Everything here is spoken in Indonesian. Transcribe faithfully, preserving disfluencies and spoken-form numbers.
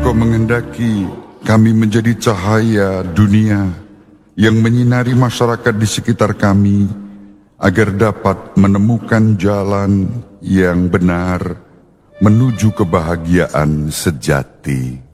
Engkau menghendaki kami menjadi cahaya dunia yang menyinari masyarakat di sekitar kami, agar dapat menemukan jalan yang benar menuju kebahagiaan sejati.